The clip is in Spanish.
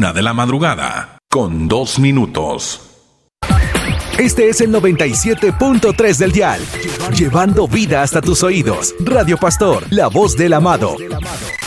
1:00 con 2 minutos. Este es el 97.3 del dial, llevando vida hasta tus oídos. Radio Pastor, la voz del amado.